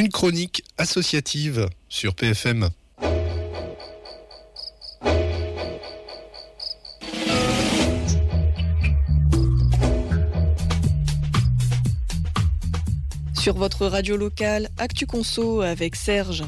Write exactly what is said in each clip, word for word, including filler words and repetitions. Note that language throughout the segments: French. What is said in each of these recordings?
Une chronique associative sur P F M. Sur votre radio locale, Actu Conso avec Serge.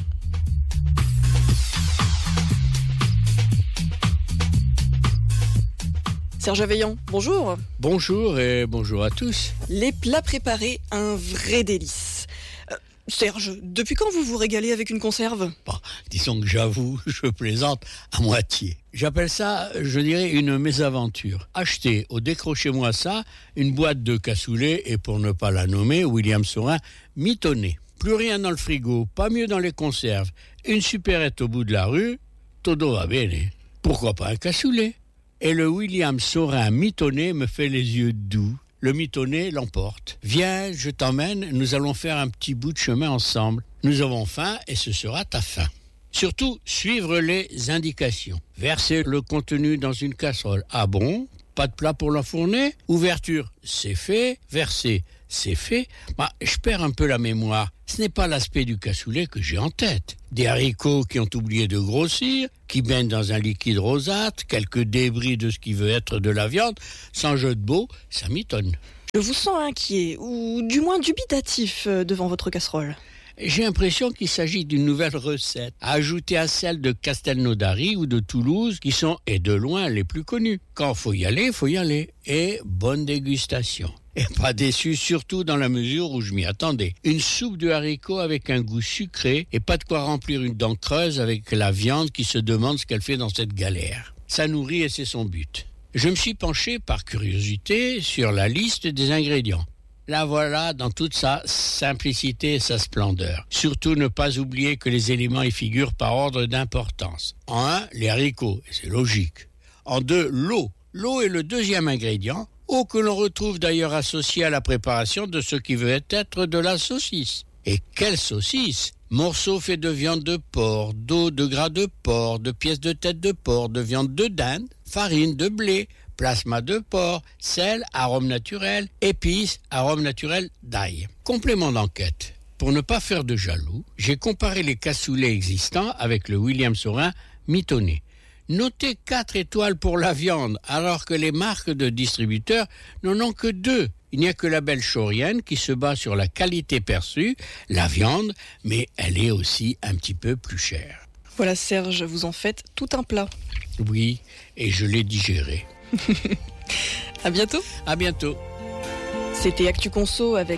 Serge Aveillant, bonjour. Bonjour et bonjour à tous. Les plats préparés, un vrai délice. Euh, Serge, depuis quand vous vous régalez avec une conserve ? Bon, disons que j'avoue, je plaisante à moitié. J'appelle ça, je dirais, une mésaventure. Acheter au décrochez-moi ça, une boîte de cassoulet et pour ne pas la nommer, William Saurin, mitonné. Plus rien dans le frigo, pas mieux dans les conserves. Une supérette au bout de la rue, todo va bene. Pourquoi pas un cassoulet ? Et le William Saurin mitonné me fait les yeux doux. Le mitonné l'emporte. Viens, je t'emmène, nous allons faire un petit bout de chemin ensemble. Nous avons faim et ce sera ta faim. Surtout, suivre les indications. Verser le contenu dans une casserole. Ah bon ? Pas de plat pour l'enfourner ? Ouverture, c'est fait. Verser, c'est fait. Bah, je perds un peu la mémoire. Ce n'est pas l'aspect du cassoulet que j'ai en tête. Des haricots qui ont oublié de grossir, qui baignent dans un liquide rosâtre, quelques débris de ce qui veut être de la viande. Sans jeu de mots, ça m'étonne. Je vous sens inquiet, ou du moins dubitatif devant votre casserole. J'ai l'impression qu'il s'agit d'une nouvelle recette, à ajouter à celle de Castelnaudary ou de Toulouse, qui sont, et de loin, les plus connues. Quand faut y aller, faut y aller. Et bonne dégustation. Et pas déçu, surtout dans la mesure où je m'y attendais. Une soupe de haricots avec un goût sucré et pas de quoi remplir une dent creuse avec la viande qui se demande ce qu'elle fait dans cette galère. Ça nourrit et c'est son but. Je me suis penché par curiosité sur la liste des ingrédients. La voilà dans toute sa simplicité et sa splendeur. Surtout ne pas oublier que les éléments y figurent par ordre d'importance. En un, les haricots, et c'est logique. En deux, l'eau. L'eau est le deuxième ingrédient, eau que l'on retrouve d'ailleurs associée à la préparation de ce qui veut être de la saucisse. Et quelle saucisse ! Morceaux faits de viande de porc, d'eau, de gras de porc, de pièces de tête de porc, de viande de dinde, farine de blé, plasma de porc, sel, arôme naturel, épices, arôme naturel d'ail. Complément d'enquête. Pour ne pas faire de jaloux, j'ai comparé les cassoulets existants avec le William Saurin mitonné. Notez quatre étoiles pour la viande, alors que les marques de distributeurs n'en ont que deux. Il n'y a que la belle Chaurienne qui se bat sur la qualité perçue, la viande, mais elle est aussi un petit peu plus chère. Voilà Serge, vous en faites tout un plat. Oui, et je l'ai digéré. À bientôt. À bientôt. C'était Actu Conso avec